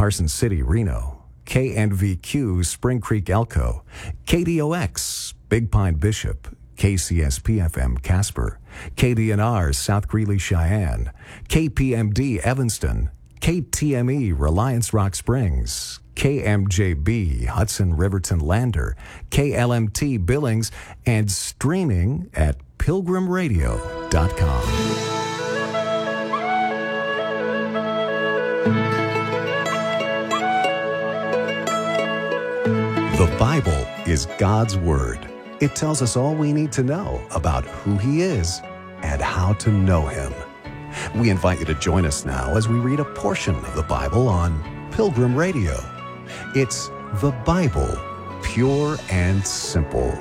Carson City, Reno, KNVQ, Spring Creek, Elko, KDOX, Big Pine, Bishop, KCSP-FM, Casper, KDNR, South Greeley, Cheyenne, KPMD, Evanston, KTME, Reliance Rock Springs, KMJB, Hudson Riverton Lander, KLMT Billings, and streaming at pilgrimradio.com. The Bible is God's Word. It tells us all we need to know about who He is and how to know Him. We invite you to join us now as we read a portion of the Bible on Pilgrim Radio. It's the Bible, pure and simple.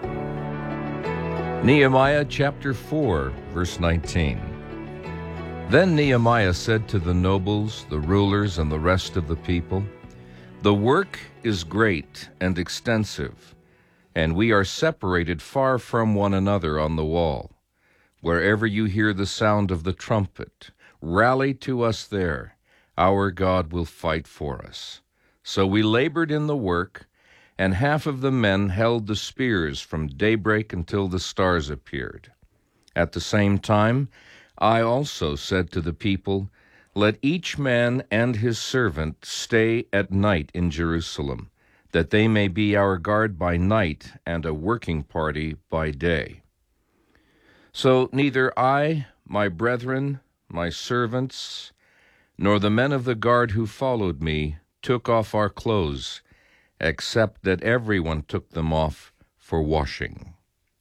Nehemiah chapter 4, verse 19. Then Nehemiah said to the nobles, the rulers, and the rest of the people, "The work is great and extensive, and we are separated far from one another on the wall. Wherever you hear the sound of the trumpet, rally to us there. Our God will fight for us." So we labored in the work, and half of the men held the spears from daybreak until the stars appeared. At the same time, I also said to the people, "Let each man and his servant stay at night in Jerusalem, that they may be our guard by night and a working party by day." So neither I, my brethren, my servants, nor the men of the guard who followed me took off our clothes, except that everyone took them off for washing.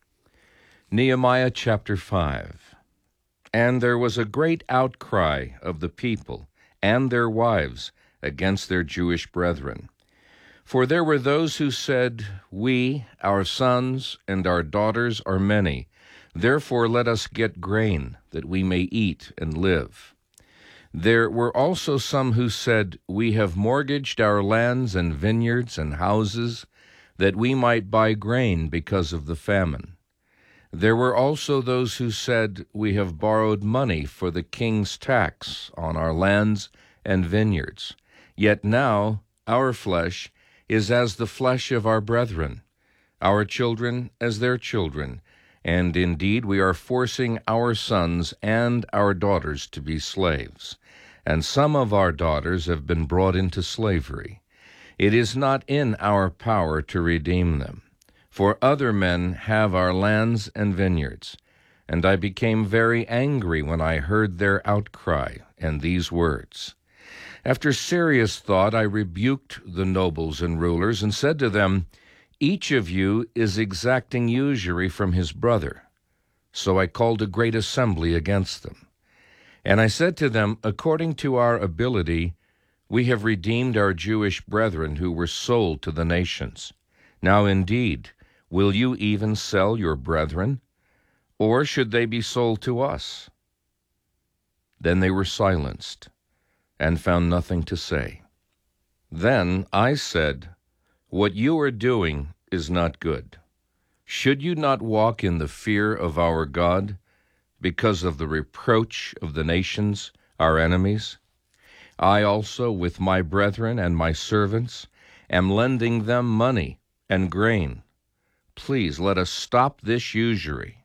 Nehemiah chapter 5. And there was a great outcry of the people and their wives against their Jewish brethren. For there were those who said, "We, our sons, and our daughters are many. Therefore let us get grain, that we may eat and live." There were also some who said, "We have mortgaged our lands and vineyards and houses, that we might buy grain because of the famine." There were also those who said, "We have borrowed money for the king's tax on our lands and vineyards. Yet now our flesh is as the flesh of our brethren, our children as their children, and indeed we are forcing our sons and our daughters to be slaves, and some of our daughters have been brought into slavery. It is not in our power to redeem them, for other men have our lands and vineyards." And I became very angry when I heard their outcry and these words. After serious thought, I rebuked the nobles and rulers and said to them, "Each of you is exacting usury from his brother." So I called a great assembly against them. And I said to them, "According to our ability, we have redeemed our Jewish brethren who were sold to the nations. Now indeed, will you even sell your brethren? Or should they be sold to us?" Then they were silenced and found nothing to say. Then I said, "What you are doing is not good. Should you not walk in the fear of our God because of the reproach of the nations, our enemies? I also, with my brethren and my servants, am lending them money and grain. Please let us stop this usury.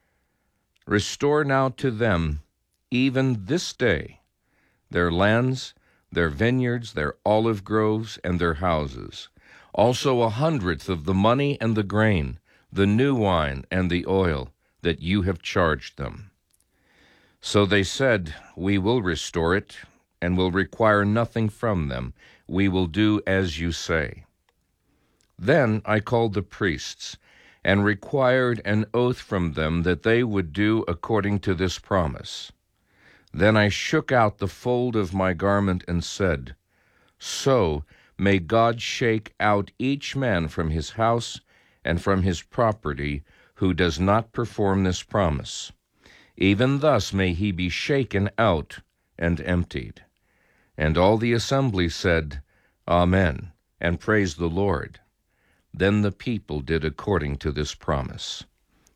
Restore now to them, even this day, their lands, their vineyards, their olive groves, and their houses, also 1/100th of the money and the grain, the new wine and the oil that you have charged them." So they said, "We will restore it, and will require nothing from them. We will do as you say." Then I called the priests, and required an oath from them that they would do according to this promise. Then I shook out the fold of my garment and said, "So may God shake out each man from his house and from his property who does not perform this promise. Even thus may he be shaken out and emptied." And all the assembly said, "Amen," and praised the Lord. Then the people did according to this promise.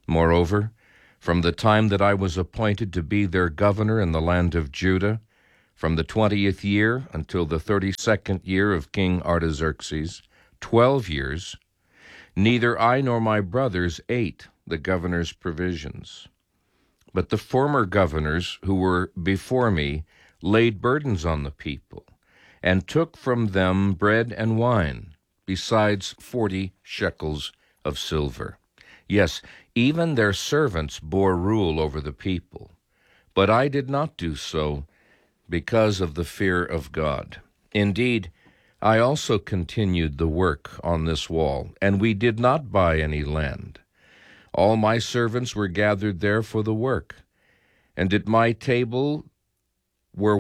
Moreover, from the time that I was appointed to be their governor in the land of Judah, from the 20th year until the 32nd year of King Artaxerxes, 12 years, neither I nor my brothers ate the governor's provisions. But the former governors who were before me laid burdens on the people, and took from them bread and wine, besides 40 shekels of silver. Yes, even their servants bore rule over the people. But I did not do so because of the fear of God. Indeed, I also continued the work on this wall, and we did not buy any land. All my servants were gathered there for the work, and at my table were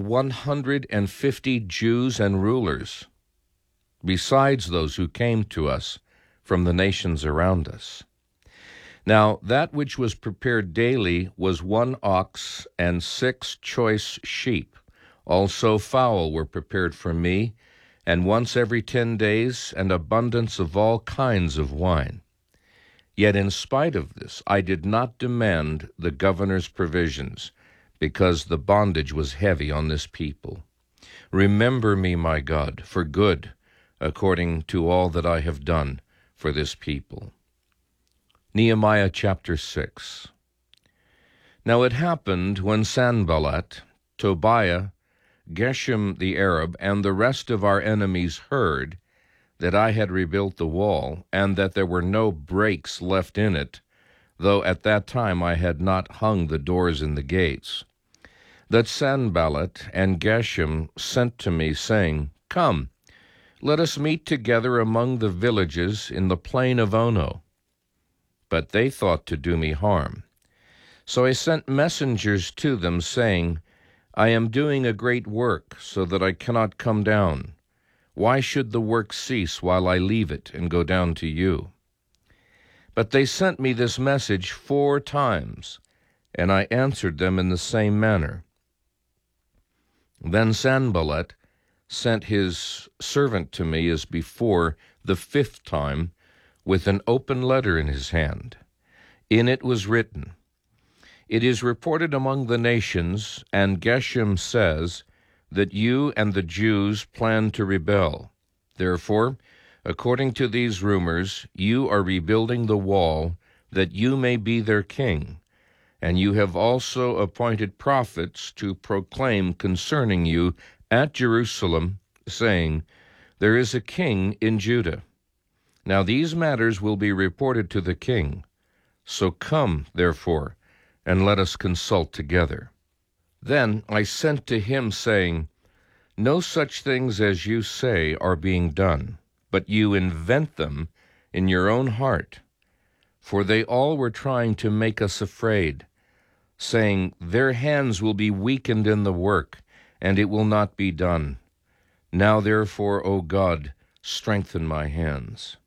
150 Jews and rulers, besides those who came to us from the nations around us. Now that which was prepared daily was 1 ox and 6 choice sheep. Also fowl were prepared for me, and once every 10 days an abundance of all kinds of wine. Yet in spite of this I did not demand the governor's provisions, because the bondage was heavy on this people. Remember me, my God, for good, according to all that I have done for this people. Nehemiah chapter 6. Now it happened when Sanballat, Tobiah, Geshem the Arab, and the rest of our enemies heard that I had rebuilt the wall, and that there were no breaks left in it, though at that time I had not hung the doors and the gates, that Sanballat and Geshem sent to me, saying, Come, let us meet together among the villages in the plain of Ono. But they thought to do me harm. So I sent messengers to them, saying, I am doing a great work, so that I cannot come down. Why should the work cease while I leave it and go down to you? But they sent me this message 4 times, and I answered them in the same manner. Then Sanballat sent his servant to me as before the 5th time, with an open letter in his hand. In it was written, It is reported among the nations, and Geshem says, that you and the Jews plan to rebel. Therefore, according to these rumors, you are rebuilding the wall, that you may be their king. And you have also appointed prophets to proclaim concerning you at Jerusalem, saying, There is a king in Judah. Now these matters will be reported to the king. So come, therefore, and let us consult together. Then I sent to him, saying, No such things as you say are being done, but you invent them in your own heart. For they all were trying to make us afraid, saying, Their hands will be weakened in the work, and it will not be done. Now therefore, O God, strengthen my hands.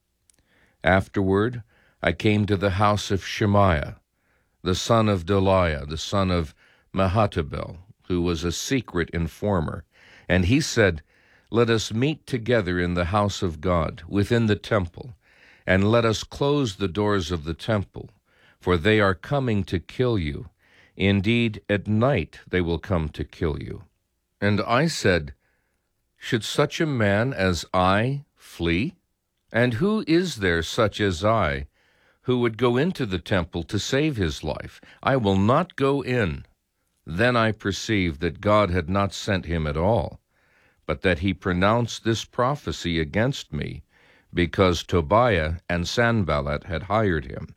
Afterward I came to the house of Shemaiah, the son of Delaiah, the son of Mehetabel, who was a secret informer. And he said, Let us meet together in the house of God, within the temple, and let us close the doors of the temple, for they are coming to kill you. Indeed, at night they will come to kill you. And I said, Should such a man as I flee? And who is there such as I, who would go into the temple to save his life? I will not go in. Then I perceived that God had not sent him at all, but that he pronounced this prophecy against me, because Tobiah and Sanballat had hired him.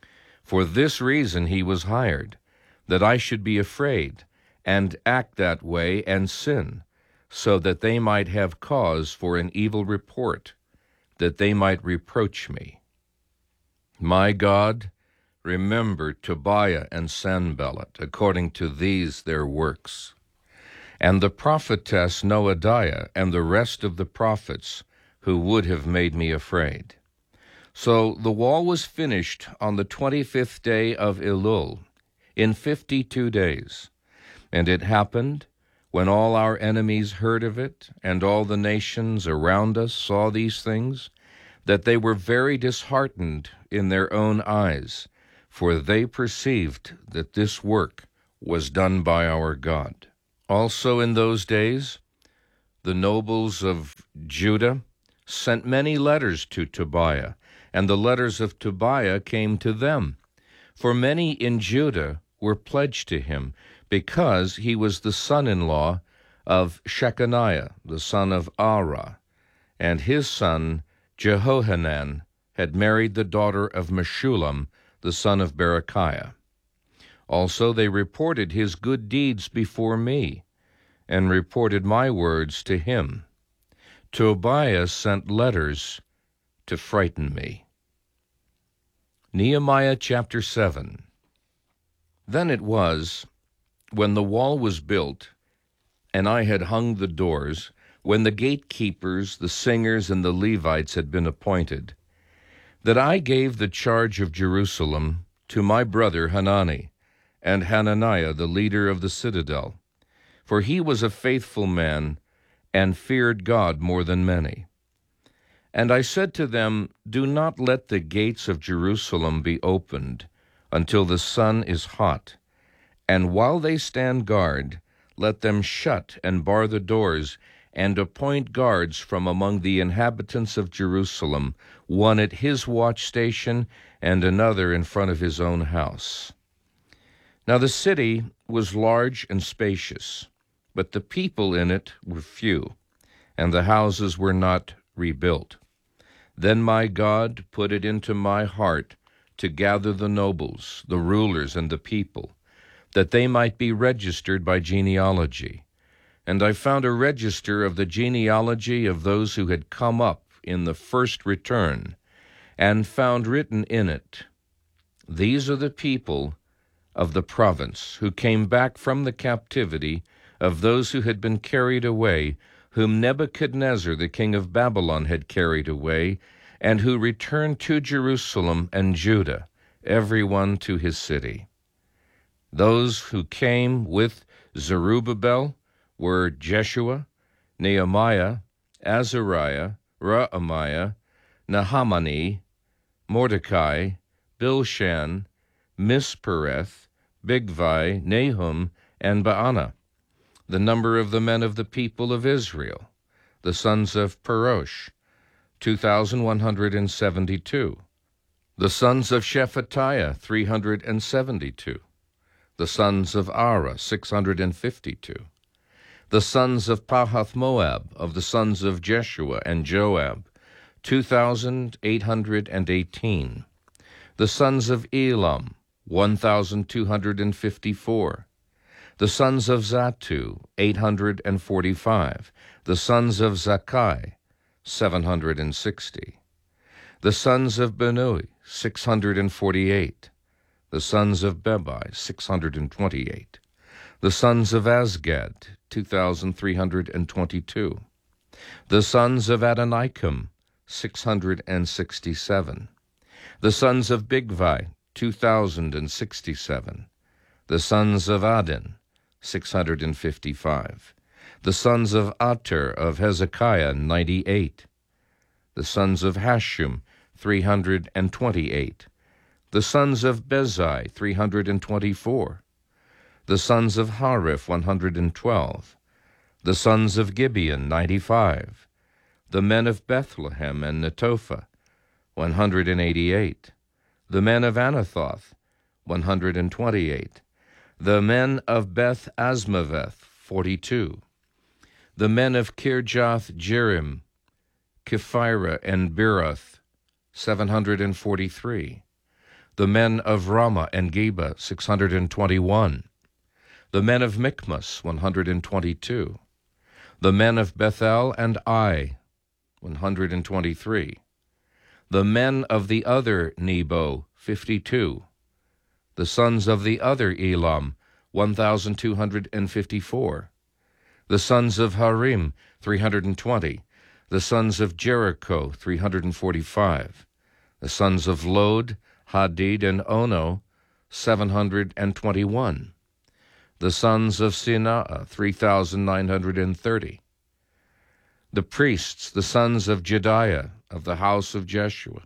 For this reason he was hired, that I should be afraid, and act that way and sin, so that they might have cause for an evil report, that they might reproach me. My God, remember Tobiah and Sanballat, according to these their works, and the prophetess Noadiah, and the rest of the prophets, who would have made me afraid. So the wall was finished on the 25th day of Elul, in 52 days. And it happened, when all our enemies heard of it, and all the nations around us saw these things, that they were very disheartened in their own eyes, for they perceived that this work was done by our God. Also in those days, the nobles of Judah sent many letters to Tobiah, and the letters of Tobiah came to them. For many in Judah were pledged to him, because he was the son-in-law of Shechaniah, the son of Arah, and his son Jehohanan had married the daughter of Meshullam, the son of Berechiah. Also they reported his good deeds before me, and reported my words to him. Tobiah sent letters to frighten me. Nehemiah chapter 7. Then it was, when the wall was built, and I had hung the doors, when the gatekeepers, the singers, and the Levites had been appointed, that I gave the charge of Jerusalem to my brother Hanani, and Hananiah the leader of the citadel, for he was a faithful man, and feared God more than many. And I said to them, Do not let the gates of Jerusalem be opened until the sun is hot, and while they stand guard, let them shut and bar the doors, and appoint guards from among the inhabitants of Jerusalem, one at his watch station, and another in front of his own house. Now the city was large and spacious, but the people in it were few, and the houses were not rebuilt. Then my God put it into my heart to gather the nobles, the rulers, and the people, that they might be registered by genealogy. And I found a register of the genealogy of those who had come up in the first return, and found written in it, These are the people of the province, who came back from the captivity of those who had been carried away, whom Nebuchadnezzar the king of Babylon had carried away, and who returned to Jerusalem and Judah, every one to his city. Those who came with Zerubbabel were Jeshua, Nehemiah, Azariah, Raamiah, Nahamani, Mordecai, Bilshan, Mispereth, Bigvai, Nahum, and Baanah. The number of the men of the people of Israel, the sons of Perosh, 2,172. The sons of Shephatiah, 372. The sons of Arah, 652. The sons of Pahath-Moab, of the sons of Jeshua and Joab, 2,818. The sons of Elam, 1,254. The sons of Zattu, 845. The sons of Zakkai, 760. The sons of Benui, 648. The sons of Bebai, 628. The sons of Azgad, 2,322. The sons of Adonikam, 667. The sons of Bigvai, 2,067. The sons of Adin, 655. The sons of Ater of Hezekiah, 98. The sons of Hashum, 328. The sons of Bezai, 324. The sons of Hariph, 112. The sons of Gibeon, 95. The men of Bethlehem and Netophah, 188. The men of Anathoth, 128. The men of Beth Asmaveth, 42. The men of Kirjath Jearim, Kephirah, and Beeroth, 743. The men of Ramah and Geba, 621. The men of Michmas, 122. The men of Bethel and Ai, 123. The men of the other Nebo, 52. The sons of the other Elam, 1,254. The sons of Harim, 320. The sons of Jericho, 345. The sons of Lod, Hadid, and Ono, 721. The sons of Sinaa, 3,930. The priests, the sons of Jediah, of the house of Jeshua,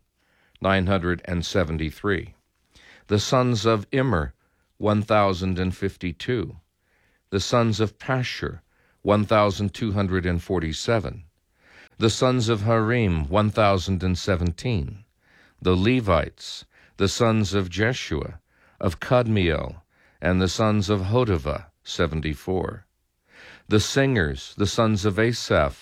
973. The sons of Immer, 1,052. the sons of Pashur, 1,247. The sons of Harim, 1,017. The Levites, the sons of Jeshua, of Kadmiel, and the sons of Hodavah, 74. The singers, the sons of Asaph,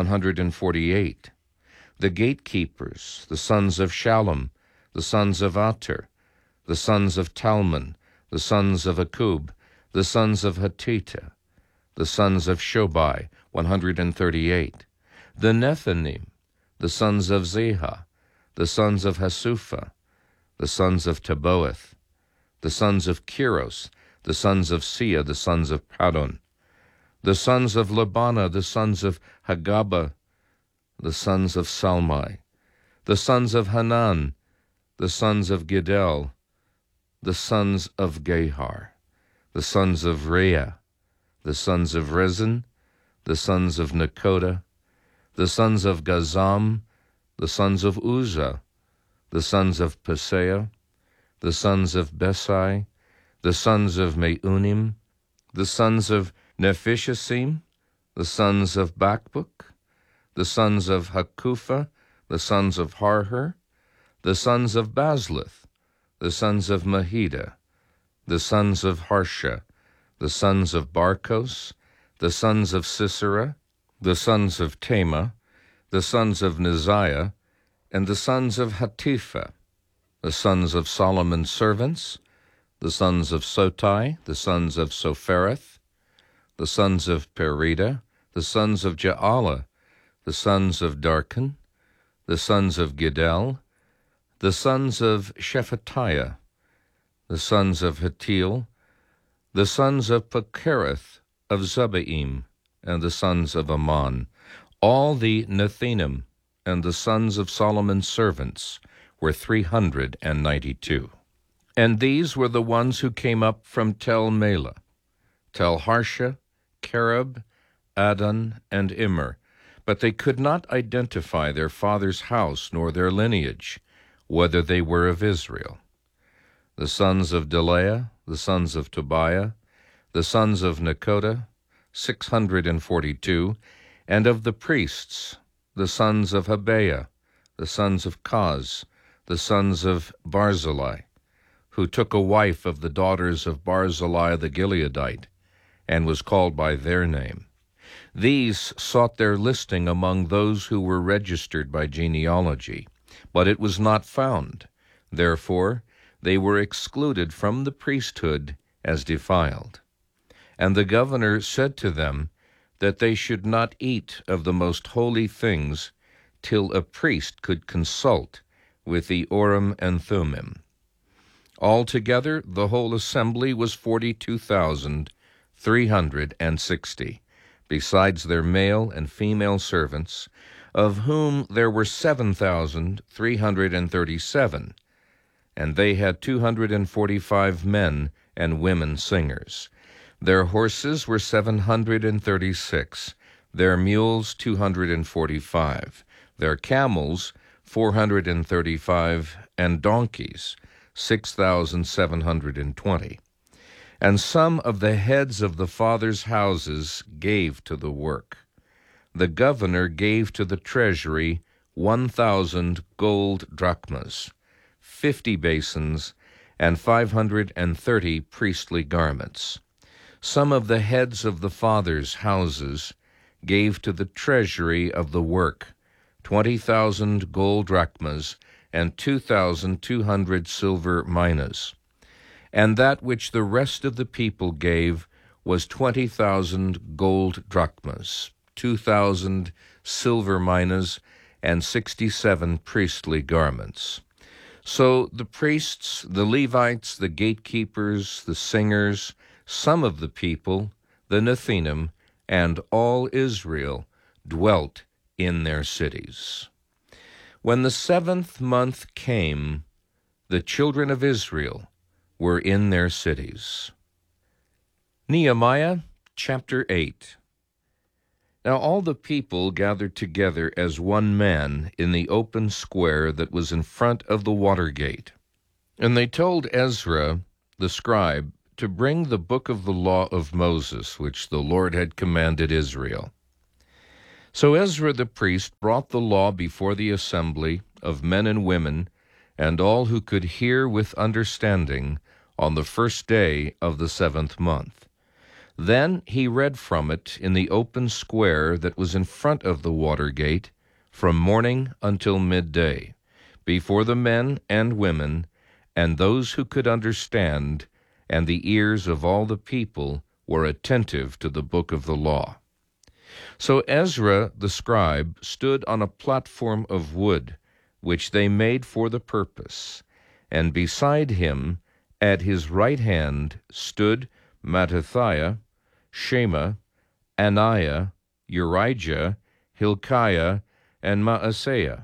148. The gatekeepers, the sons of Shallum, the sons of Ater, the sons of Talmon, the sons of Akub, the sons of Hatita, the sons of Shobai, 138. The Nethinim, the sons of Zehah, the sons of Hasupha, the sons of Taboeth, the sons of Kiros, the sons of Sia, the sons of Padon, the sons of Labana, the sons of Hagaba, the sons of Salmai, the sons of Hanan, the sons of Gidel, the sons of Gehar, the sons of Rea, the sons of Rezin, the sons of Nekoda, the sons of Gazam, the sons of Uzzah, the sons of Paseah, the sons of Besai, the sons of Meunim, the sons of Nephishtim, the sons of Bakbuk, the sons of Hakupha, the sons of Harher, the sons of Bazlith, the sons of Mahida, the sons of Harsha, the sons of Barkos, the sons of Sisera, the sons of Tema, the sons of Neziah, and the sons of Hatipha, the sons of Solomon's servants, the sons of Sotai, the sons of Sophereth, the sons of Perida, the sons of Jaala, the sons of Darkon, the sons of Gidel, the sons of Shephatiah, the sons of Hattil, the sons of Pokereth of Zebaim, and the sons of Ammon, all the Nethinim, and the sons of Solomon's servants were 392. And these were the ones who came up from Tel Melah, Tel Harsha, Kerub, Adon, and Immer, but they could not identify their father's house nor their lineage, whether they were of Israel. The sons of Delaiah, the sons of Tobiah, the sons of Nekoda, 642, and of the priests, the sons of Habeah, the sons of Kaz, the sons of Barzillai, who took a wife of the daughters of Barzillai the Gileadite, and was called by their name. These sought their listing among those who were registered by genealogy, but it was not found. Therefore, they were excluded from the priesthood as defiled. And the governor said to them that they should not eat of the most holy things till a priest could consult with the Urim and Thummim. Altogether, the whole assembly was 42,360, besides their male and female servants, of whom there were 7,337, and they had 245 men and women singers. Their horses were 736, their mules 245, their camels 435, and donkeys 6,720. And some of the heads of the fathers' houses gave to the work. The governor gave to the treasury 1,000 gold drachmas, 50 basins, and 530 priestly garments. Some of the heads of the fathers' houses gave to the treasury of the work 20,000 gold drachmas and 2,200 silver minas. And that which the rest of the people gave was 20,000 gold drachmas, 2,000 silver minas, and 67 priestly garments. So the priests, the Levites, the gatekeepers, the singers, some of the people, the Nethinim, and all Israel dwelt in their cities. When the 7th month came, the children of Israel were in their cities. Nehemiah chapter 8. Now all the people gathered together as one man in the open square that was in front of the water gate. And they told Ezra the scribe to bring the book of the law of Moses, which the Lord had commanded Israel. So Ezra the priest brought the law before the assembly of men and women, and all who could hear with understanding, on the first day of the 7th month. Then he read from it in the open square that was in front of the water gate, from morning until midday, before the men and women, and those who could understand, and the ears of all the people were attentive to the book of the law. So Ezra the scribe stood on a platform of wood, which they made for the purpose, and beside him, at his right hand, stood Mattithiah, Shema, Ananiah, Urijah, Hilkiah, and Maaseiah.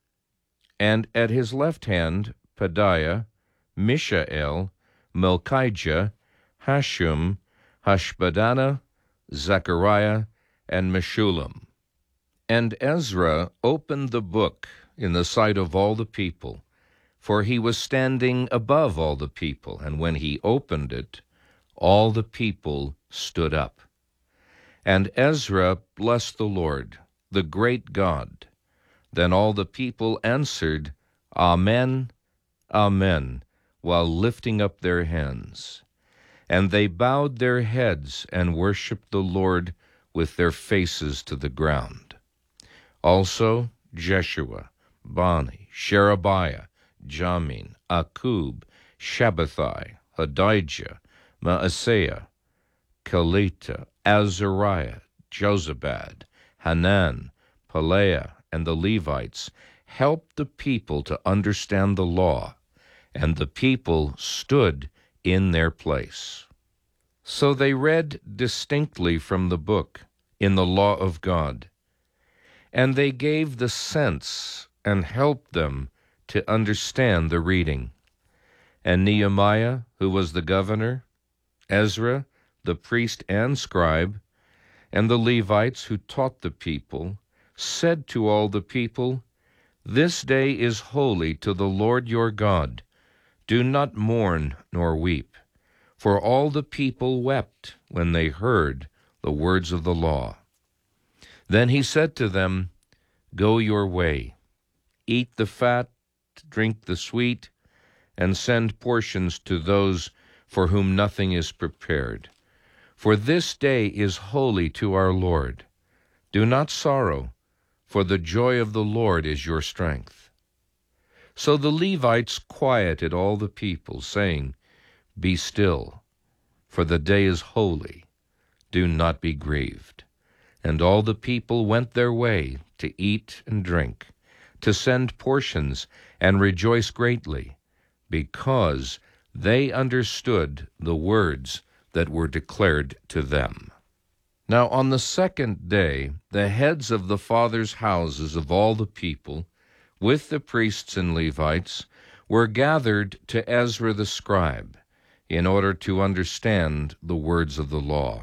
And at his left hand, Pedaiah, Mishael, Malchijah, Hashum, Hashbaddanah, Zechariah, and Meshullam. And Ezra opened the book in the sight of all the people, for he was standing above all the people, and when he opened it, all the people stood up. And Ezra blessed the Lord, the great God. Then all the people answered, Amen, Amen, while lifting up their hands. And they bowed their heads and worshipped the Lord with their faces to the ground. Also Jeshua, Bani, Sherebiah, Jamin, Akub, Shabbathai, Hodijah, Maaseiah, Kelita, Azariah, Jozabad, Hanan, Pelaiah, and the Levites helped the people to understand the law, and the people stood in their place. So they read distinctly from the book in the law of God, and they gave the sense and helped them to understand the reading. And Nehemiah, who was the governor, Ezra, the priest and scribe, and the Levites who taught the people, said to all the people, This day is holy to the Lord your God. Do not mourn nor weep. For all the people wept when they heard the words of the law. Then he said to them, Go your way, eat the fat, drink the sweet, and send portions to those for whom nothing is prepared. For this day is holy to our Lord. Do not sorrow, for the joy of the Lord is your strength. So the Levites quieted all the people, saying, Be still, for the day is holy. Do not be grieved. And all the people went their way to eat and drink, to send portions and rejoice greatly, because they understood the words that were declared to them. Now on the second day, the heads of the fathers' houses of all the people, with the priests and Levites, were gathered to Ezra the scribe, in order to understand the words of the law.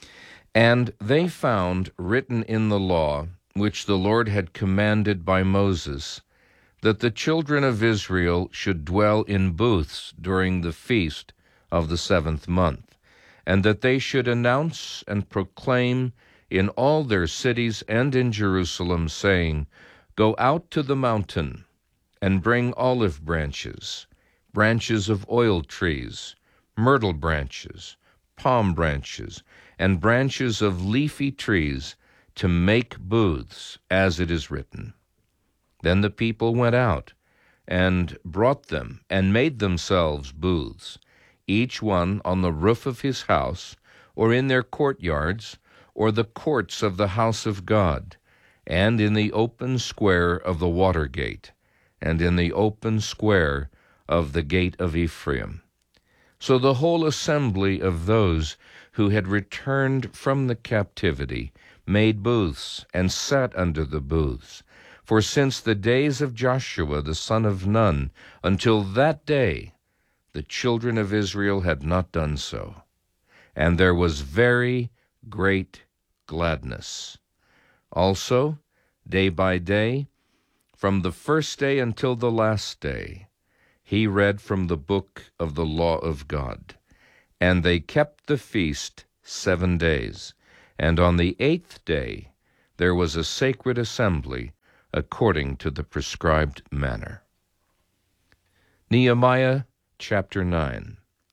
And they found written in the law, which the Lord had commanded by Moses, that the children of Israel should dwell in booths during the feast of the 7th month, and that they should announce and proclaim in all their cities and in Jerusalem, saying, Go out to the mountain, and bring olive branches, branches of oil trees, myrtle branches, palm branches, and branches of leafy trees, to make booths, as it is written. Then the people went out, and brought them, and made themselves booths, each one on the roof of his house, or in their courtyards, or the courts of the house of God, and in the open square of the water gate, and in the open square of the gate of Ephraim. So the whole assembly of those who had returned from the captivity made booths, and sat under the booths. For since the days of Joshua the son of Nun, until that day, the children of Israel had not done so. And there was very great gladness. Also, day by day, from the first day until the last day, he read from the book of the law of God. And they kept the feast 7 days, and on the 8th day there was a sacred assembly according to the prescribed manner. Nehemiah chapter 9.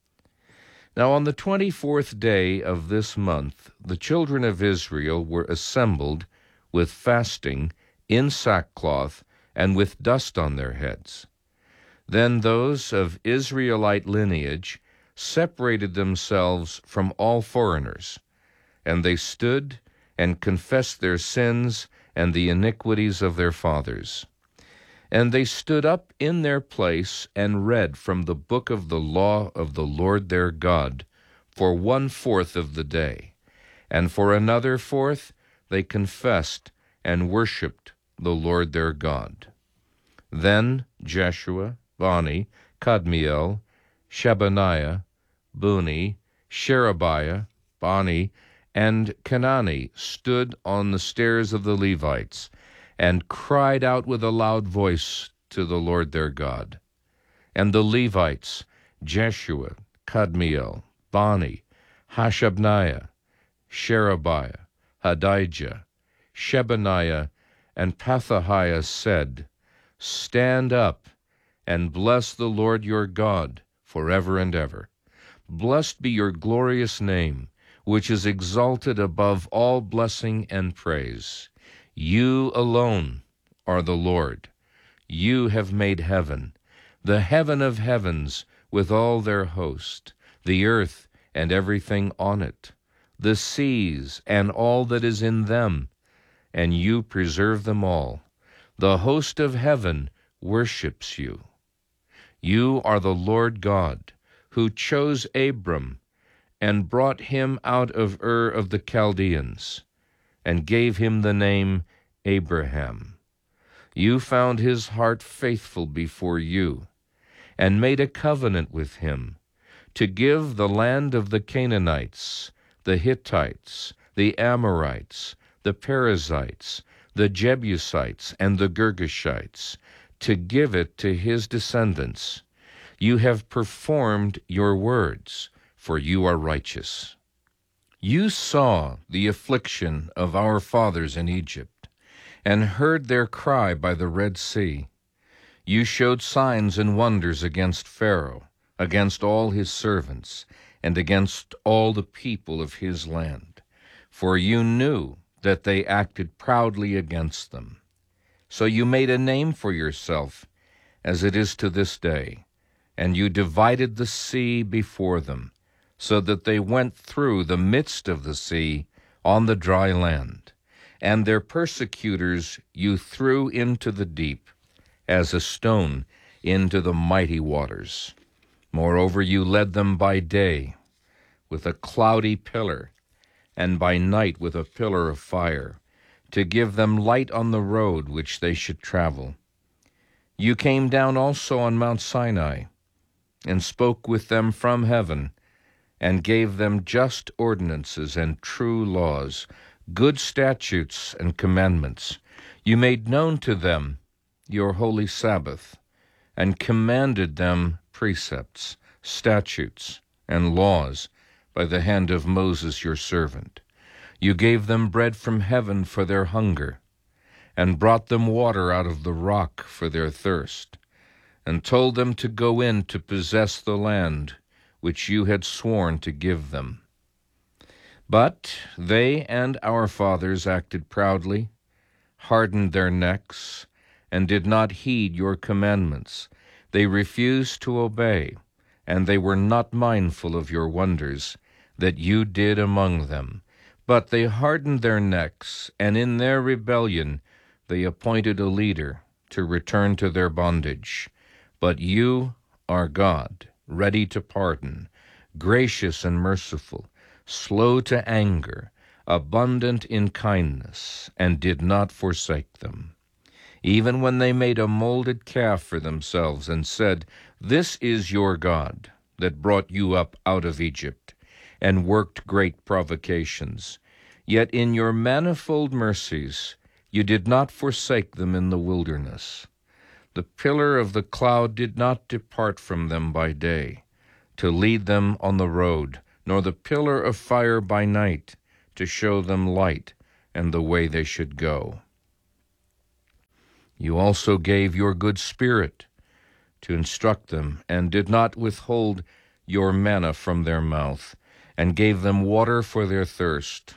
Now on the 24th day of this month the children of Israel were assembled with fasting, in sackcloth, and with dust on their heads. Then those of Israelite lineage separated themselves from all foreigners, and they stood and confessed their sins and the iniquities of their fathers. And they stood up in their place and read from the book of the law of the Lord their God for 1/4 of the day, and for another 1/4 they confessed and worshipped the Lord their God. Then Jeshua, Bani, Kadmiel, Shebaniah, Buni, Sherebiah, Bani, and Kenani stood on the stairs of the Levites, and cried out with a loud voice to the Lord their God. And the Levites, Jeshua, Kadmiel, Bani, Hashabniah, Sherebiah, Hadijah, Shebaniah, and Pethahiah said, Stand up, and bless the Lord your God forever and ever. Blessed be your glorious name, which is exalted above all blessing and praise. You alone are the Lord. You have made heaven, the heaven of heavens with all their host, the earth and everything on it, the seas and all that is in them, and you preserve them all. The host of heaven worships you. You are the Lord God, who chose Abram and brought him out of Ur of the Chaldeans, and gave him the name Abraham. You found his heart faithful before you, and made a covenant with him, to give the land of the Canaanites, the Hittites, the Amorites, the Perizzites, the Jebusites, and the Girgashites, to give it to his descendants. You have performed your words, for you are righteous. You saw the affliction of our fathers in Egypt, and heard their cry by the Red Sea. You showed signs and wonders against Pharaoh, against all his servants, and against all the people of his land, for you knew that they acted proudly against them. So you made a name for yourself, as it is to this day, and you divided the sea before them, so that they went through the midst of the sea on the dry land, and their persecutors you threw into the deep, as a stone into the mighty waters. Moreover, you led them by day with a cloudy pillar, and by night with a pillar of fire, to give them light on the road which they should travel. You came down also on Mount Sinai, and spoke with them from heaven, and gave them just ordinances and true laws, good statutes and commandments. You made known to them your holy Sabbath, and commanded them precepts, statutes, and laws by the hand of Moses your servant. You gave them bread from heaven for their hunger, and brought them water out of the rock for their thirst, and told them to go in to possess the land which you had sworn to give them. But they and our fathers acted proudly, hardened their necks, and did not heed your commandments. They refused to obey, and they were not mindful of your wonders that you did among them. But they hardened their necks, and in their rebellion they appointed a leader to return to their bondage. But you are God, ready to pardon, gracious and merciful, slow to anger, abundant in kindness, and did not forsake them. Even when they made a molded calf for themselves and said, This is your God that brought you up out of Egypt, and worked great provocations. Yet in your manifold mercies you did not forsake them in the wilderness. The pillar of the cloud did not depart from them by day, to lead them on the road, nor the pillar of fire by night, to show them light and the way they should go. You also gave your good Spirit to instruct them, and did not withhold your manna from their mouth, and gave them water for their thirst.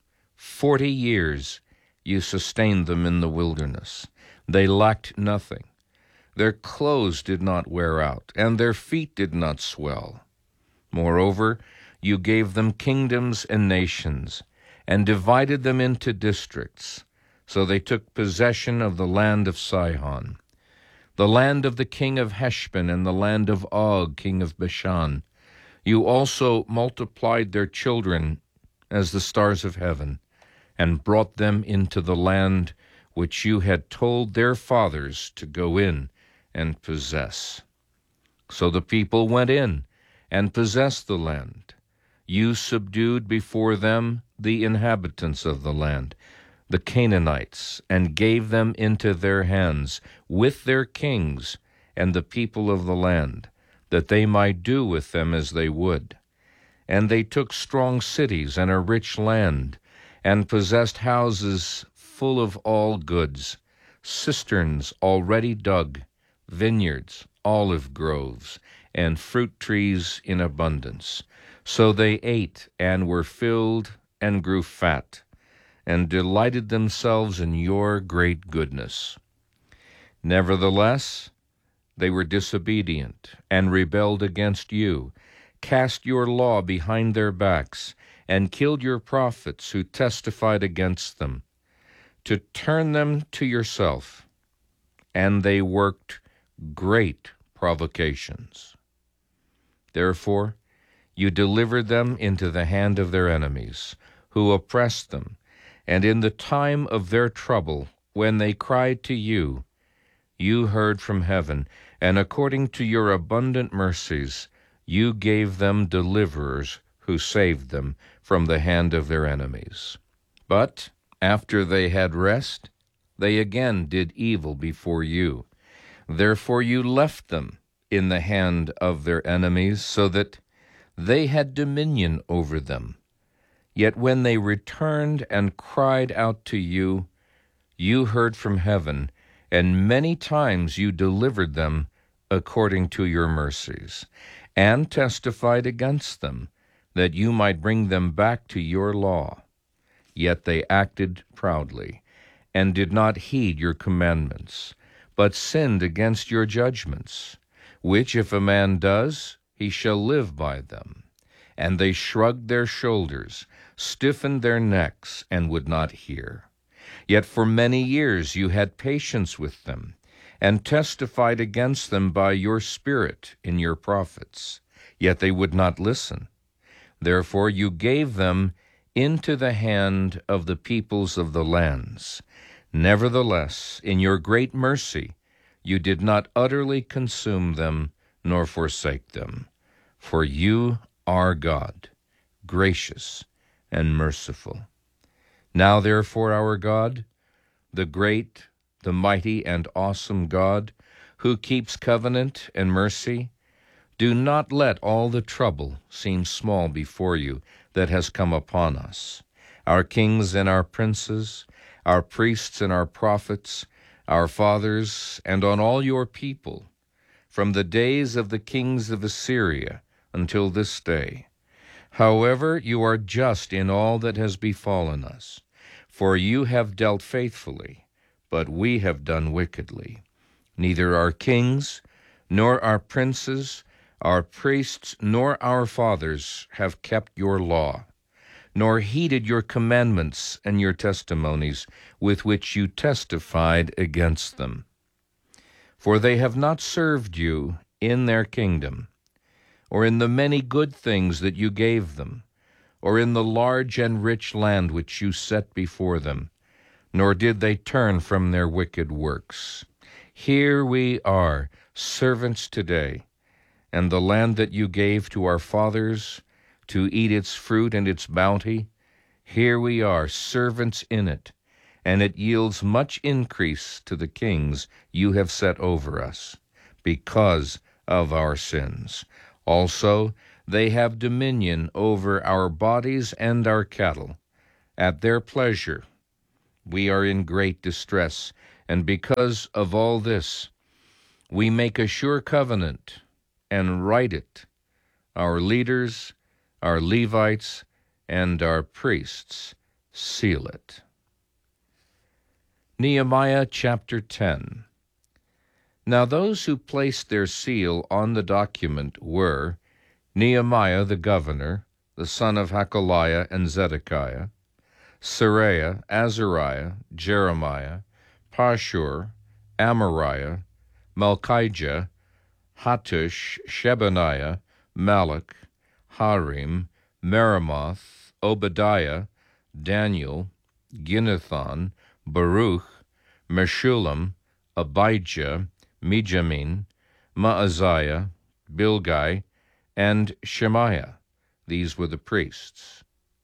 40 years you sustained them in the wilderness. They lacked nothing. Their clothes did not wear out, and their feet did not swell. Moreover, you gave them kingdoms and nations, and divided them into districts. So they took possession of the land of Sihon, the land of the king of Heshbon, and the land of Og, king of Bashan. You also multiplied their children as the stars of heaven, and brought them into the land which you had told their fathers to go in and possess. So the people went in and possessed the land. You subdued before them the inhabitants of the land, the Canaanites, and gave them into their hands with their kings and the people of the land, that they might do with them as they would. And they took strong cities and a rich land, and possessed houses full of all goods, cisterns already dug, vineyards, olive groves, and fruit trees in abundance. So they ate and were filled and grew fat, and delighted themselves in your great goodness. Nevertheless, they were disobedient and rebelled against you, cast your law behind their backs, and killed your prophets who testified against them, to turn them to yourself, and they worked great provocations. Therefore, you delivered them into the hand of their enemies, who oppressed them, and in the time of their trouble, when they cried to you, you heard from heaven, and according to your abundant mercies, you gave them deliverers who saved them from the hand of their enemies. But after they had rest, they again did evil before you. Therefore you left them in the hand of their enemies, so that they had dominion over them. Yet when they returned and cried out to you, you heard from heaven, and many times you delivered them according to your mercies, and testified against them, that you might bring them back to your law. Yet they acted proudly, and did not heed your commandments, but sinned against your judgments, which if a man does, he shall live by them. And they shrugged their shoulders, stiffened their necks, and would not hear. Yet for many years you had patience with them, and testified against them by your Spirit in your prophets. Yet they would not listen. Therefore you gave them into the hand of the peoples of the lands. Nevertheless, in your great mercy, you did not utterly consume them, nor forsake them. For you are God, gracious and merciful. Now therefore, our God, the great, the mighty, and awesome God, who keeps covenant and mercy, do not let all the trouble seem small before you that has come upon us, our kings and our princes, our priests and our prophets, our fathers, and on all your people, from the days of the kings of Assyria until this day. However, you are just in all that has befallen us, for you have dealt faithfully, but we have done wickedly. Neither our kings, nor our princes, our priests, nor our fathers have kept your law, nor heeded your commandments and your testimonies with which you testified against them. For they have not served you in their kingdom, or in the many good things that you gave them, or in the large and rich land which you set before them, nor did they turn from their wicked works. Here we are, servants today, and the land that you gave to our fathers to eat its fruit and its bounty, here we are, servants in it, and it yields much increase to the kings you have set over us, because of our sins. Also, they have dominion over our bodies and our cattle. At their pleasure, we are in great distress, and because of all this, we make a sure covenant and write it. Our leaders, our Levites, and our priests seal it. Nehemiah chapter 10. Now those who placed their seal on the document were Nehemiah the governor, the son of Hakaliah and Zedekiah, Seraiah, Azariah, Jeremiah, Pashur, Amariah, Malchijah, Hattush, Shebaniah, Malach, Harim, Meremoth, Obadiah, Daniel, Ginnethon, Baruch, Meshullam, Abijah, Mijamin, Maaziah, Bilgai, and Shemaiah. These were the priests.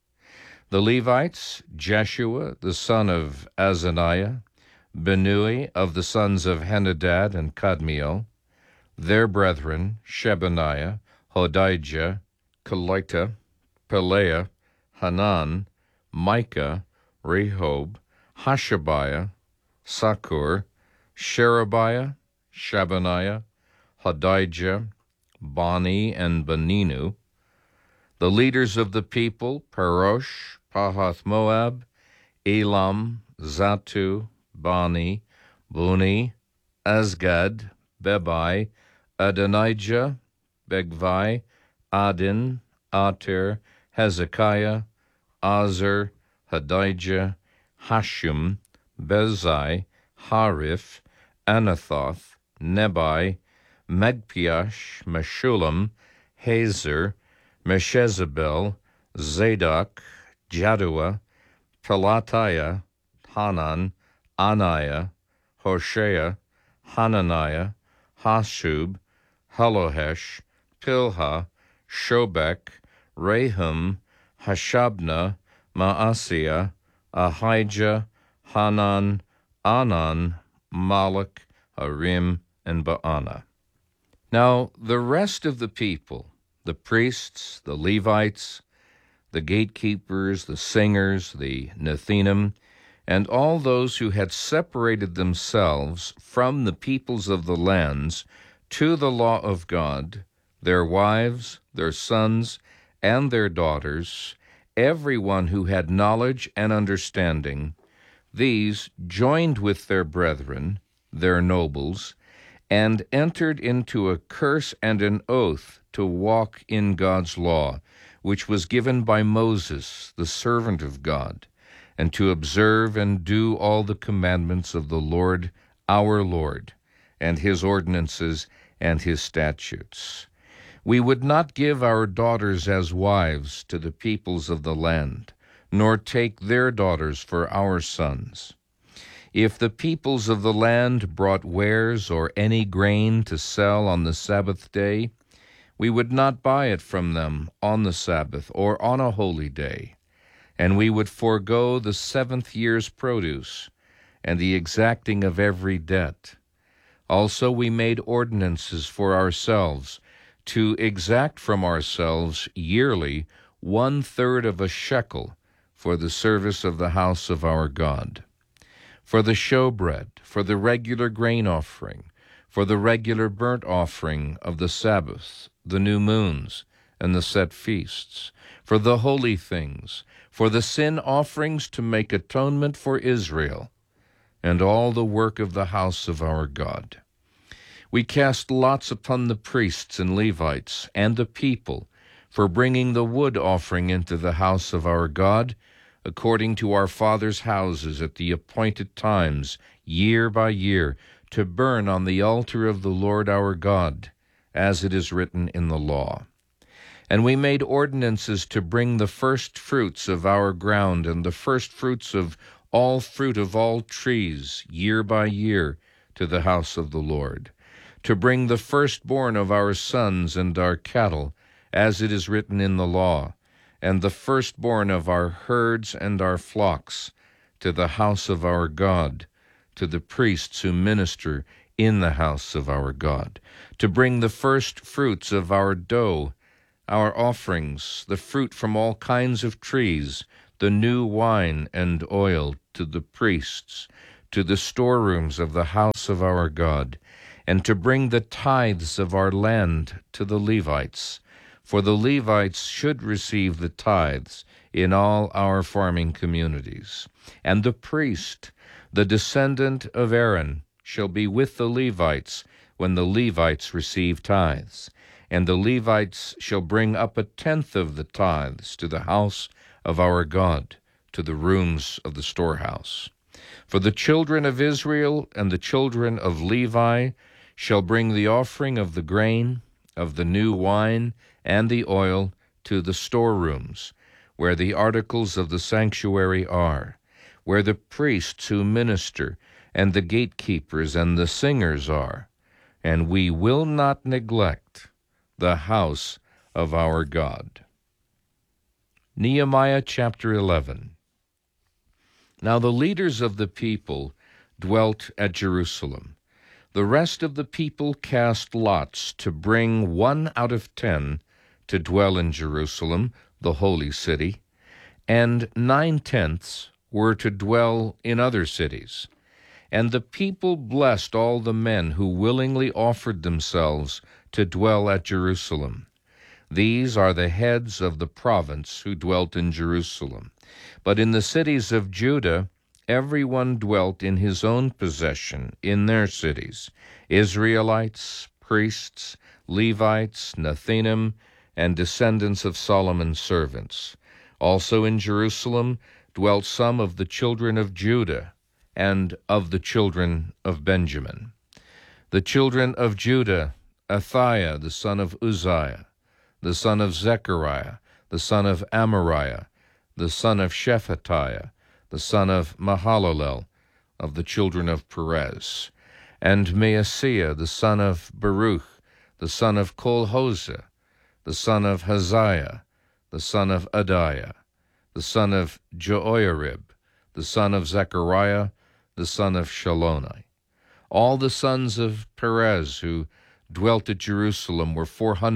The Levites, Jeshua, the son of Azaniah, Benui of the sons of Henadad and Kadmiel, their brethren, Shebaniah, Hodijah, Kelita, Pelaiah, Hanan, Micah, Rehob, Hashabiah, Sakur, Sherebiah, Shabaniah, Hodijah, Bani, and Beninu. The leaders of the people, Parosh, Pahath-Moab, Elam, Zatu, Bani, Buni, Azgad, Bebai, Adonijah, Begvai, Adin, Ater, Hezekiah, Azer, Hadijah, Hashum, Bezai, Harif, Anathoth, Nebai, Magpiash, Meshullam, Hazer, Meshezabel, Zadok, Jaddua, Pelatiah, Hanan, Anaiah, Hoshea, Hananiah, Hashub, Halohesh, Pilha, Shobek, Rehum, Hashabna, Maaseiah, Ahijah, Hanan, Anan, Malach, Harim, and Baana. Now the rest of the people, the priests, the Levites, the gatekeepers, the singers, the Nethinim, and all those who had separated themselves from the peoples of the lands to the law of God, their wives, their sons, and their daughters, everyone who had knowledge and understanding, these joined with their brethren, their nobles, and entered into a curse and an oath to walk in God's law, which was given by Moses, the servant of God, and to observe and do all the commandments of the Lord, our Lord, and his ordinances and his statutes. We would not give our daughters as wives to the peoples of the land, nor take their daughters for our sons. If the peoples of the land brought wares or any grain to sell on the Sabbath day, we would not buy it from them on the Sabbath or on a holy day, and we would forego the 7th year's produce and the exacting of every debt. Also we made ordinances for ourselves to exact from ourselves yearly 1/3 of a shekel for the service of the house of our God, for the showbread, for the regular grain offering, for the regular burnt offering of the Sabbath, the new moons, and the set feasts, for the holy things, for the sin offerings to make atonement for Israel, and all the work of the house of our God. We cast lots upon the priests and Levites and the people for bringing the wood offering into the house of our God, according to our fathers' houses at the appointed times, year by year, to burn on the altar of the Lord our God, as it is written in the law. And we made ordinances to bring the first fruits of our ground and the first fruits of all fruit of all trees, year by year, to the house of the Lord, to bring the firstborn of our sons and our cattle, as it is written in the law, and the firstborn of our herds and our flocks, to the house of our God, to the priests who minister in the house of our God, to bring the first fruits of our dough, our offerings, the fruit from all kinds of trees, the new wine and oil to the priests, to the storerooms of the house of our God, and to bring the tithes of our land to the Levites. For the Levites should receive the tithes in all our farming communities. And the priest, the descendant of Aaron, shall be with the Levites when the Levites receive tithes. And the Levites shall bring up 1/10 of the tithes to the house of our God, to the rooms of the storehouse. For the children of Israel and the children of Levi shall bring the offering of the grain, of the new wine, and the oil to the storerooms, where the articles of the sanctuary are, where the priests who minister, and the gatekeepers and the singers are, and we will not neglect the house of our God. Nehemiah chapter 11. Now the leaders of the people dwelt at Jerusalem. The rest of the people cast lots to bring 1 out of 10 to dwell in Jerusalem, the holy city, and 9/10 were to dwell in other cities. And the people blessed all the men who willingly offered themselves to dwell at Jerusalem. These are the heads of the province who dwelt in Jerusalem. But in the cities of Judah, everyone dwelt in his own possession in their cities, Israelites, priests, Levites, Nethinim, and descendants of Solomon's servants. Also in Jerusalem dwelt some of the children of Judah and of the children of Benjamin. The children of Judah, Athiah the son of Uzziah, the son of Zechariah, the son of Amariah, the son of Shephatiah, the son of Mahalalel, of the children of Perez, and Maaseiah the son of Baruch, the son of Kol-Hoseh, the son of Haziah, the son of Adiah, the son of Joiarib, the son of Zechariah, the son of Shaloni. All the sons of Perez who dwelt at Jerusalem were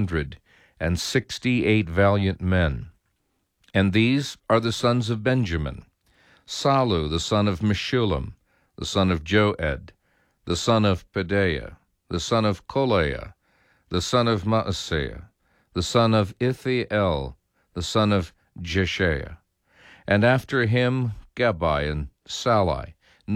468 valiant men. And these are the sons of Benjamin: Salu, the son of Meshullam, the son of Joed, the son of Pedaiah, the son of Kolaiah, the son of Maaseiah, the son of Ithiel, the son of Jeshiah. And after him Gabai and Salai,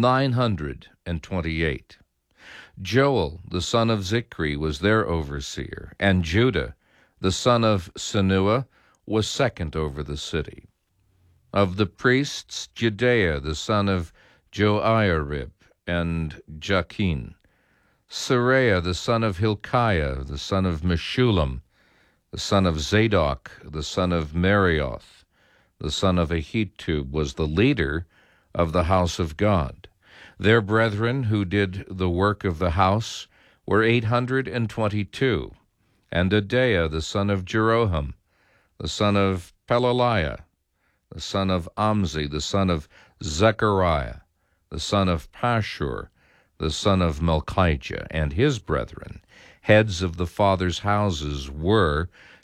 928. Joel, the son of Zichri, was their overseer, and Judah, the son of Senua, was second over the city. Of the priests, Jedaiah, the son of Joiarib, and Jachin. Seraiah, the son of Hilkiah, the son of Meshullam, the son of Zadok, the son of Marioth, the son of Ahitub, was the leader of the house of God. Their brethren who did the work of the house were 822, and Adaiah, the son of Jeroham, the son of Pelaliah, the son of Amzi, the son of Zechariah, the son of Pashur, the son of Malchijah, and his brethren, heads of the fathers' houses, were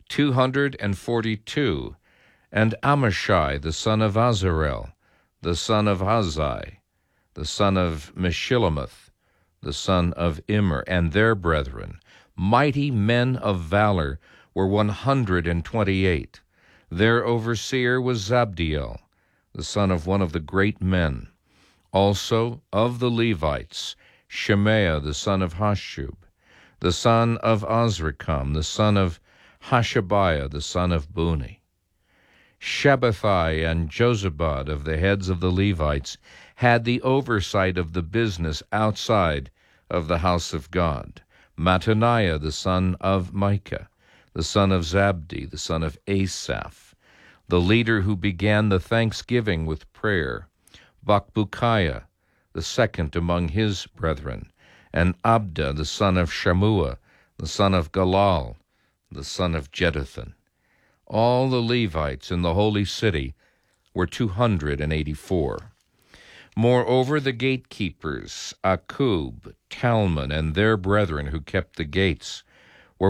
242, and Amashai, the son of Azarel, the son of Hazai, the son of Meshillemeth, the son of Immer, and their brethren, mighty men of valor, were 128. Their overseer was Zabdiel, the son of one of the great men. Also of the Levites, Shemaiah, the son of Hashub, the son of Azrikam, the son of Hashabiah, the son of Buni. Shabbathai and Jozabad, of the heads of the Levites, had the oversight of the business outside of the house of God. Mattaniah, the son of Micah, the son of Zabdi, the son of Asaph, the leader who began the thanksgiving with prayer. Bakbukiah, the second among his brethren, and Abda, the son of Shammua, the son of Galal, the son of Jeduthun. All the Levites in the holy city were 284. Moreover, the gatekeepers, Akub, Talmon, and their brethren who kept the gates, were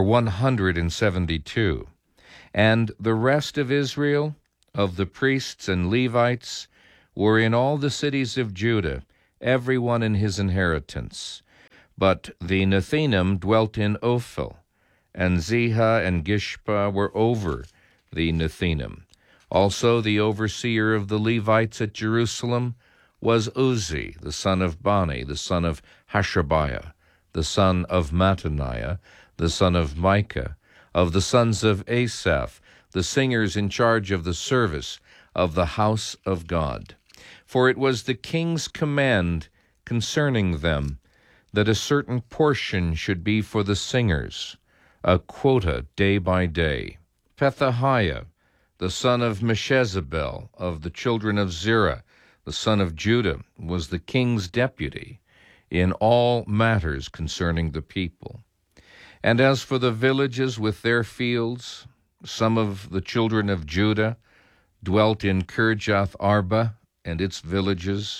172. And the rest of Israel, of the priests and Levites, were in all the cities of Judah, every one in his inheritance. But the Nethinim dwelt in Ophel, and Ziha and Gishpa were over the Nethinim. Also the overseer of the Levites at Jerusalem was Uzzi, the son of Bani, the son of Hashabiah, the son of Mattaniah, the son of Micah, of the sons of Asaph, the singers in charge of the service of the house of God. For it was the king's command concerning them that a certain portion should be for the singers, a quota day by day. Pethahiah, the son of Meshezabel, of the children of Zerah, the son of Judah, was the king's deputy in all matters concerning the people. And as for the villages with their fields, some of the children of Judah dwelt in Kirjath Arba and its villages,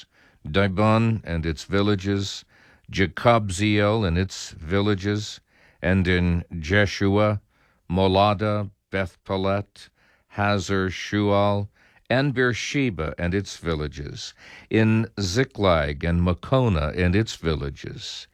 Dibon and its villages, Jekabzeel and its villages, and in Jeshua, Molada, Bethpelet, Hazar Shual, and Beersheba and its villages, in Ziklag and Makona and its villages,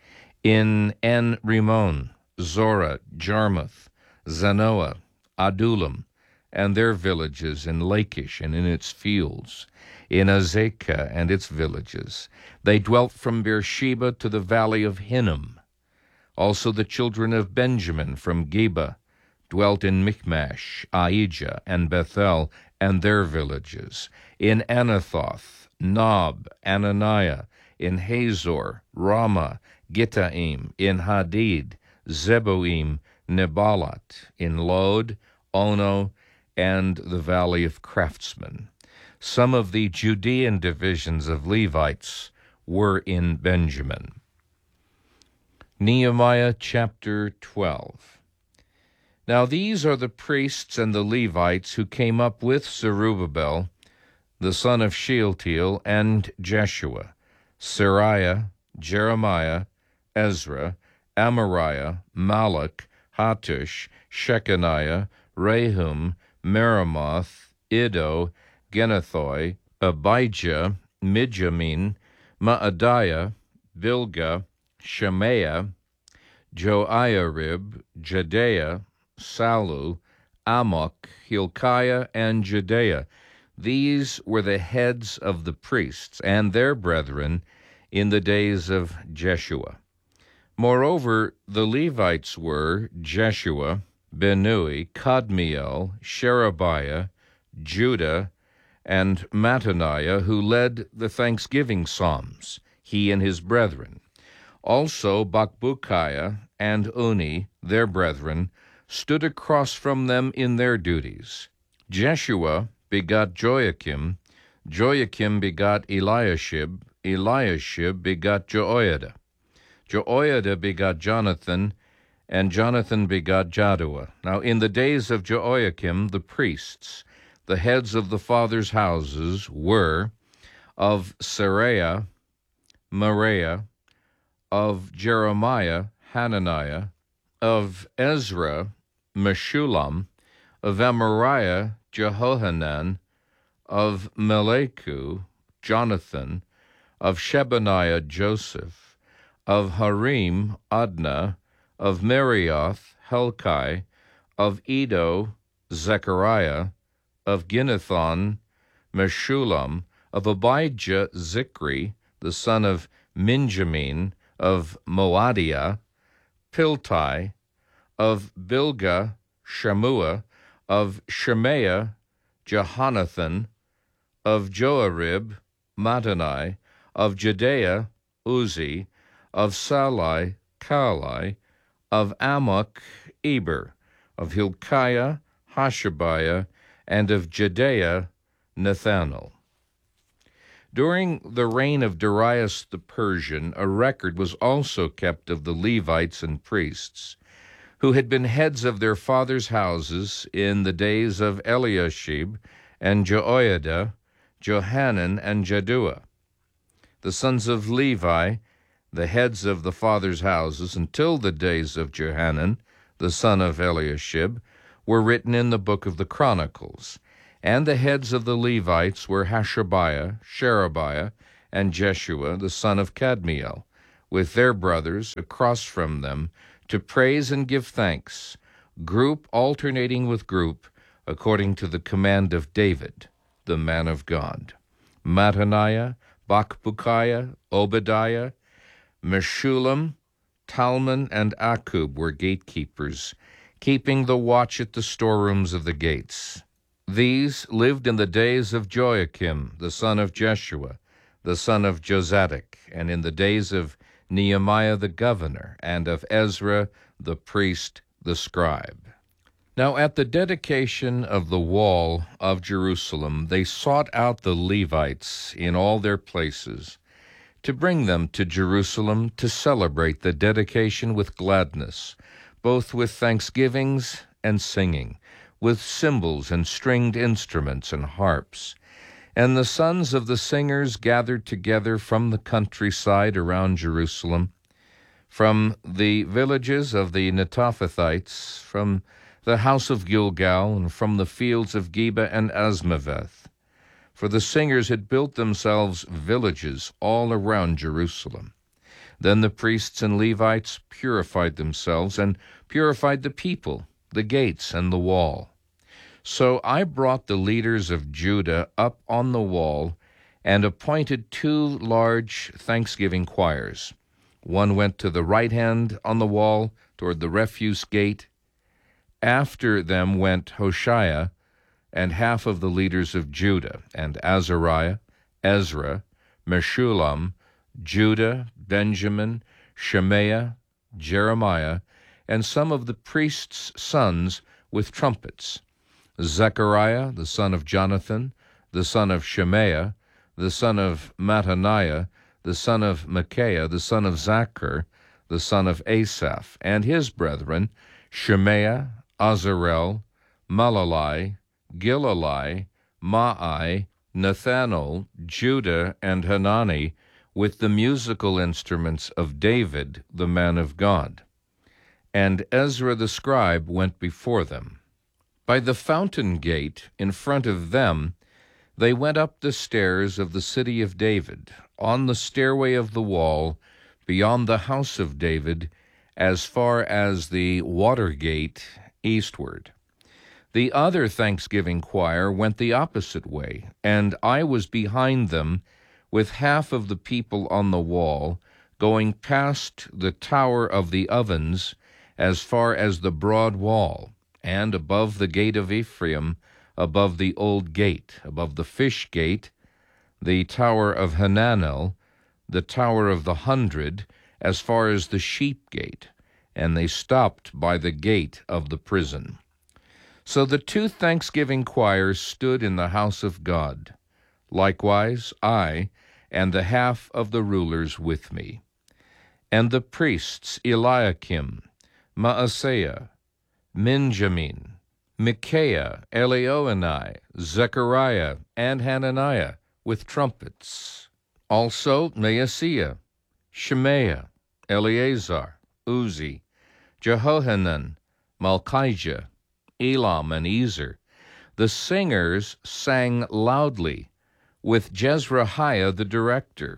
in En-Rimmon, Zorah, Jarmuth, Zanoah, Adullam, and their villages, in Lachish and in its fields, in Azekah and its villages. They dwelt from Beersheba to the valley of Hinnom. Also the children of Benjamin from Geba dwelt in Michmash, Aijah, and Bethel, and their villages, in Anathoth, Nob, Ananiah, in Hazor, Ramah, Gittaim, in Hadid, Zeboim, Nebalat, in Lod, Ono, and the valley of craftsmen. Some of the Judean divisions of Levites were in Benjamin. Nehemiah chapter 12. Now these are the priests and the Levites who came up with Zerubbabel, the son of Shealtiel, and Jeshua, Sariah, Jeremiah, Ezra, Amariah, Malach, Hattush, Shechaniah, Rehum, Meremoth, Iddo, Genathoi, Abijah, Mijamin, Maadiah, Bilgah, Shemaiah, Joiarib, Jedaiah, Salu, Amok, Hilkiah, and Jedaiah. These were the heads of the priests and their brethren in the days of Jeshua. Moreover, the Levites were Jeshua, Benui, Kadmiel, Sherebiah, Judah, and Mattaniah, who led the thanksgiving psalms, he and his brethren. Also Bakbukiah and Uni, their brethren, stood across from them in their duties. Jeshua begot Joachim, Joachim begot Eliashib, Eliashib begot Joiada, Joiada begot Jonathan, and Jonathan begot Jaddua. Now in the days of Joachim the priests, the heads of the fathers' houses were of Seraiah, Moriah, of Jeremiah, Hananiah, of Ezra, Meshullam, of Amariah, Jehohanan, of Meleku, Jonathan, of Shebaniah, Joseph, of Harim, Adnah, of Merioth, Helkai, of Iddo, Zechariah, of Ginnethon, Meshullam, of Abijah, Zikri, the son of Minjamin, of Moadiah, Piltai, of Bilgah, Shammua, of Shemaiah, Jehonathan, of Joarib, Mattani, of Jedaiah, Uzzi, of Salai, Kalai, of Amok, Eber, of Hilkiah, Hashabiah, and of Jedaiah, Nethanel. During the reign of Darius the Persian, a record was also kept of the Levites and priests, who had been heads of their fathers' houses in the days of Eliashib and Joiada, Johanan, and Jaddua. The sons of Levi, the heads of the fathers' houses, until the days of Johanan, the son of Eliashib, were written in the book of the Chronicles. And the heads of the Levites were Hashabiah, Sherebiah, and Jeshua, the son of Kadmiel, with their brothers across from them, to praise and give thanks, group alternating with group, according to the command of David, the man of God. Mattaniah, Bakbukiah, Obadiah, Meshullam, Talmon, and Akub were gatekeepers, keeping the watch at the storerooms of the gates. These lived in the days of Joachim, the son of Jeshua, the son of Jozadak, and in the days of Nehemiah the governor, and of Ezra the priest, the scribe. Now at the dedication of the wall of Jerusalem, they sought out the Levites in all their places, to bring them to Jerusalem to celebrate the dedication with gladness, both with thanksgivings and singing, with cymbals and stringed instruments and harps. And the sons of the singers gathered together from the countryside around Jerusalem, from the villages of the Netophathites, from the house of Gilgal, and from the fields of Geba and Asmaveth. For the singers had built themselves villages all around Jerusalem. Then the priests and Levites purified themselves and purified the people, the gates, and the wall. So I brought the leaders of Judah up on the wall and appointed 2 large thanksgiving choirs. One went to the right hand on the wall toward the refuse gate. After them went Hoshea and half of the leaders of Judah, and Azariah, Ezra, Meshullam, Judah, Benjamin, Shemaiah, Jeremiah, and some of the priests' sons with trumpets. Zechariah, the son of Jonathan, the son of Shemaiah, the son of Mattaniah, the son of Micaiah, the son of Zachar, the son of Asaph, and his brethren, Shemaiah, Azarel, Malalai, Gilalai, Maai, Nathanael, Judah, and Hanani, with the musical instruments of David, the man of God. And Ezra the scribe went before them. By the fountain gate in front of them, they went up the stairs of the city of David, on the stairway of the wall, beyond the house of David, as far as the water gate eastward. The other thanksgiving choir went the opposite way, and I was behind them with half of the people on the wall, going past the tower of the ovens as far as the broad wall, and above the gate of Ephraim, above the old gate, above the fish gate, the tower of Hananel, the tower of the 100, as far as the sheep gate, and they stopped by the gate of the prison. So the 2 thanksgiving choirs stood in the house of God. Likewise I, and the half of the rulers with me. And the priests Eliakim, Maaseiah, Minjamin, Micaiah, Elioenai, Zechariah, and Hananiah, with trumpets. Also Maaseiah, Shemaiah, Eleazar, Uzi, Jehohanan, Malchijah, Elam, and Ezer. The singers sang loudly, with Jezrahiah the director.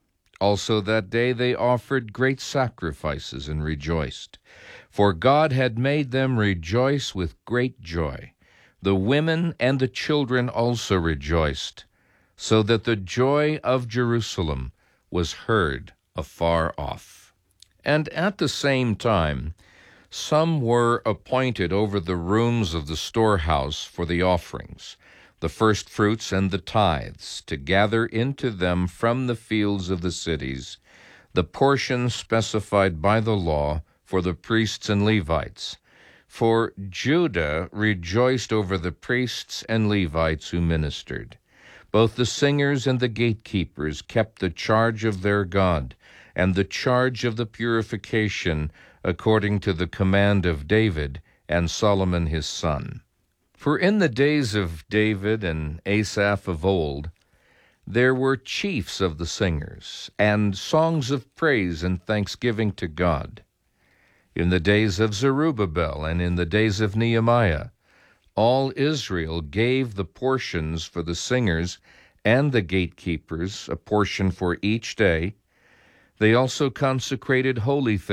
Also that day they offered great sacrifices and rejoiced, for God had made them rejoice with great joy. The women and the children also rejoiced, so that the joy of Jerusalem was heard afar off. And at the same time, some were appointed over the rooms of the storehouse for the offerings, the firstfruits and the tithes, to gather into them from the fields of the cities the portions specified by the law for the priests and Levites. For Judah rejoiced over the priests and Levites who ministered. Both the singers and the gatekeepers kept the charge of their God, and the charge of the purification, according to the command of David and Solomon his son. For in the days of David and Asaph of old, there were chiefs of the singers, and songs of praise and thanksgiving to God. In the days of Zerubbabel and in the days of Nehemiah, all Israel gave the portions for the singers and the gatekeepers, a portion for each day. They also consecrated holy things